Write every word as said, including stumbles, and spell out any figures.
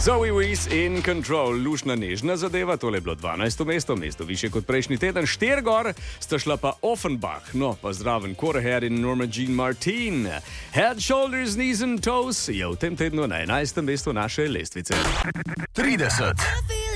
Zoe Wees in Control, lušna nežna zadeva, tole je bilo dvanajsto mesto, mesto više kot prejšnji teden, štir gor, sta šla pa Offenbach, no pa zraven Koreher in Norma Jean Martin. Head, Shoulders, Knees and Toes je v tem tednu na enajstem mestu naše lestvice. trideset.